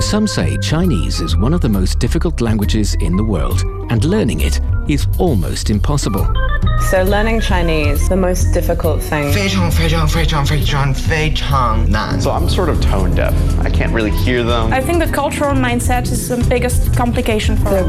Some say Chinese is one of the most difficult languages in the world, and learning it is almost impossible. So learning Chinese, the most difficult thing. 非常非常非常非常非常难. So I'm sort of tone deaf. I can't really hear them. I think the cultural mindset is the biggest complication for us.